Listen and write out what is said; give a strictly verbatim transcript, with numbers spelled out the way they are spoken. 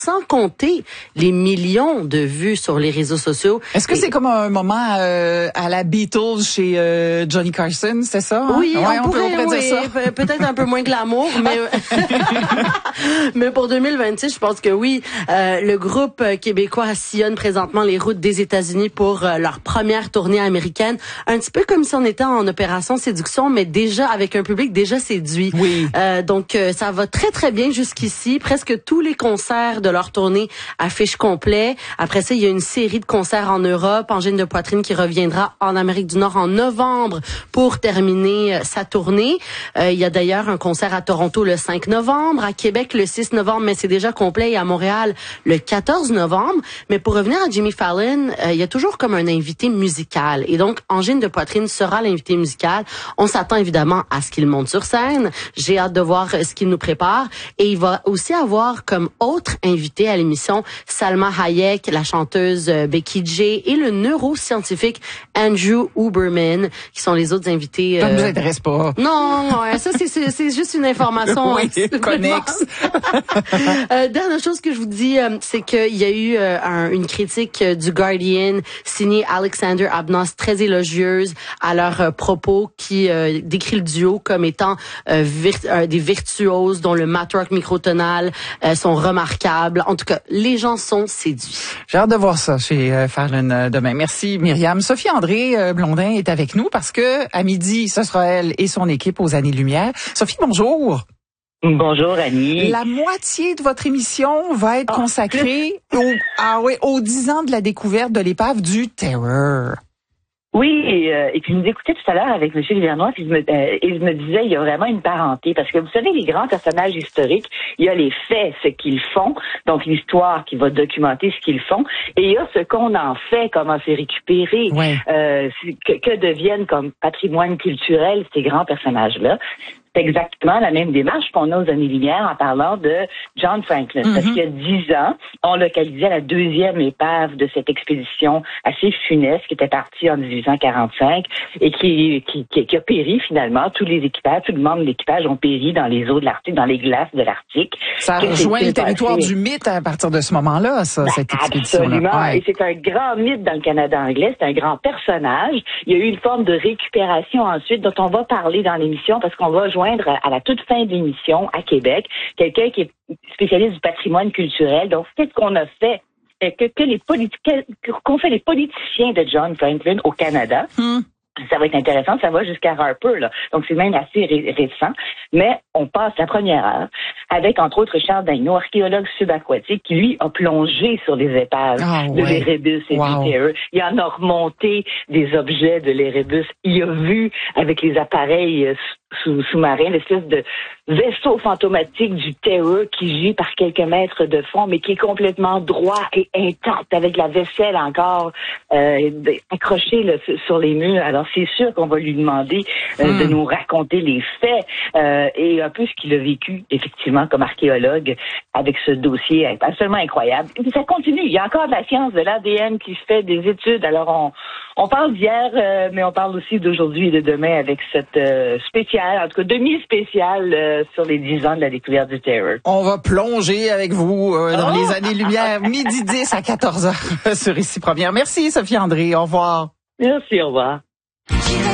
sans compter les millions de vues sur les réseaux sociaux. Est-ce que Et... c'est comme un moment euh, à la Beatles chez euh, Johnny Carson, c'est ça? Hein? Oui, ouais, on, on pourrait, peut, on pourrait oui, dire ça. Peut-être un peu moins glamour, mais mais pour deux mille vingt-six, je pense que oui. Euh, le groupe québécois sillonne présentement les routes des États-Unis pour euh, leur première tournée américaine, un petit peu comme si on était en opération séduction, mais déjà avec un public déjà séduit. Oui. Euh, donc euh, ça va très très bien jusqu'ici. Presque tous les concerts de leur tournée affichent complet. Après ça, il y a une série de concerts en Europe, Angine de poitrine qui reviendra en Amérique du Nord en novembre pour terminer euh, sa tournée. Euh, il y a d'ailleurs un concert à Toronto le cinq novembre, à Québec le six novembre, mais c'est déjà complet, et à Montréal le quatorze novembre. Mais pour revenir à Jimmy Fallon, euh, il y a toujours comme un invité musical. Et donc, Angine de poitrine sera l'invité musical. On s'attend évidemment à ce qu'il monte sur scène. J'ai hâte de voir euh, ce qu'il nous prépare. Et il va aussi avoir comme autre invité à l'émission Salma Hayek, la chanteuse euh, Becky J et le neuroscientifique Andrew Huberman, qui sont les autres invités. Ça ne euh... nous intéresse pas. Non, ouais, ça c'est, c'est, c'est juste une information. Oui, connexe. euh, dernière chose que je vous dis, euh, c'est qu'il y a eu euh, un, une critique euh, du Guardian signée Alexander Abnos très élogieuse à leurs euh, propos qui euh, décrit le duo comme étant euh, vir- euh, des virtuoses dont le matrock microtonal euh, sont remarquables. En tout cas, les gens sont séduits. J'ai hâte de voir ça chez euh, Fallon euh, demain. Merci Myriam. Sophie André euh, Blondin est avec nous parce que à midi, ce sera elle et son équipe aux Années-Lumière. Sophie, bonjour. Bonjour Annie. La moitié de votre émission va être oh, consacrée au, ah oui, aux dix ans de la découverte de l'épave du Terror. Oui, et, euh, et puis je nous écoutais tout à l'heure avec M. Livernois, puis je me, euh, et je me disais, il y a vraiment une parenté, parce que vous savez, les grands personnages historiques, il y a les faits, ce qu'ils font, donc l'histoire qui va documenter ce qu'ils font, et il y a ce qu'on en fait, comment c'est récupéré, ouais. euh, que, que deviennent comme patrimoine culturel ces grands personnages-là. C'est exactement la même démarche qu'on a aux Années-Lumière en parlant de John Franklin. Mm-hmm. Parce qu'il y a dix ans, on localisait la deuxième épave de cette expédition assez funeste qui était partie en dix-huit cent quarante-cinq et qui, qui, qui, qui a péri finalement. Tous les équipages, tous les membres de l'équipage ont péri dans les eaux de l'Arctique, dans les glaces de l'Arctique. Ça rejoint le territoire passé? du mythe à partir de ce moment-là, ça, ben, cette expédition-là. Absolument. Ouais. Et c'est un grand mythe dans le Canada anglais. C'est un grand personnage. Il y a eu une forme de récupération ensuite dont on va parler dans l'émission parce qu'on va joindre à la toute fin de l'émission à Québec quelqu'un qui est spécialiste du patrimoine culturel. Donc, qu'est-ce qu'on a fait, que, que les politiciens, qu'ont fait les politiciens de John Franklin au Canada? Hmm. Ça va être intéressant, ça va jusqu'à Harper, là. Donc, c'est même assez ré- récent. Mais on passe la première heure avec, entre autres, Charles Daigneault, archéologue subaquatique, qui, lui, a plongé sur les épaves ah, de ouais. l'Erebus et wow. du Terror. Il en a remonté des objets de l'Erebus. Il a vu, avec les appareils euh, sous, sous-marins, l'espèce de vaisseau fantomatique du Terror qui gît par quelques mètres de fond, mais qui est complètement droit et intact, avec la vaisselle encore euh, accrochée là, sur les murs. Alors, c'est sûr qu'on va lui demander euh, mm. de nous raconter les faits euh, et un peu ce qu'il a vécu, effectivement, comme archéologue avec ce dossier absolument incroyable. Et puis ça continue. Il y a encore de la science, de l'A D N qui se fait, des études. Alors, on, on parle d'hier, euh, mais on parle aussi d'aujourd'hui et de demain avec cette euh, spéciale, en tout cas demi-spéciale euh, sur les dix ans de la découverte du Terror. On va plonger avec vous euh, dans oh! les Années-Lumière, midi dix à quatorze heures sur Ici Première. Merci, Sophie André. Au revoir. Merci, au revoir.